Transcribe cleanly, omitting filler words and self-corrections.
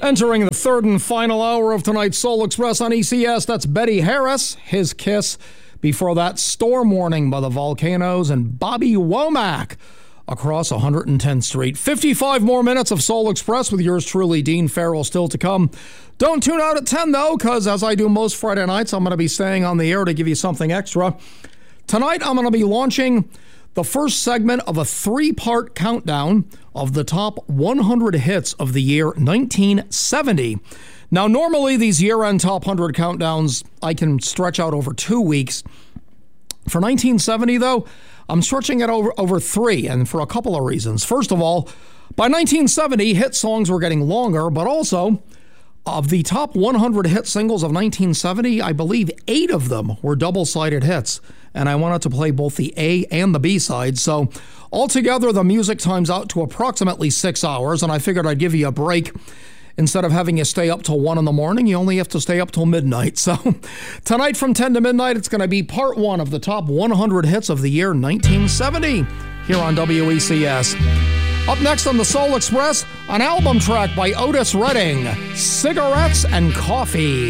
Entering the third and final hour of tonight's Soul Express on ECS, that's Betty Harris, His Kiss. Before that, Storm Warning by the Volcanoes and Bobby Womack across 110th Street. 55 more minutes of Soul Express with yours truly, Dean Farrell, still to come. Don't tune out at 10, though, because as I do most Friday nights, I'm going to be staying on the air to give you something extra. Tonight, I'm going to be launching the first segment of a 3-part countdown of the top 100 hits of the year 1970. Now, normally these year-end top 100 countdowns, I can stretch out over 2 weeks. For 1970, though, I'm stretching it over 3, and for a couple of reasons. First of all, by 1970, hit songs were getting longer, but also, of the top 100 hit singles of 1970, I believe 8 of them were double-sided hits, and I wanted to play both the A and the B side. So altogether, the music times out to approximately 6 hours, and I figured I'd give you a break. Instead of having you stay up till 1 in the morning, you only have to stay up till midnight. So tonight from 10 to midnight, it's going to be part 1 of the top 100 hits of the year 1970 here on WECS. Up next on the Soul Express, an album track by Otis Redding, Cigarettes and Coffee.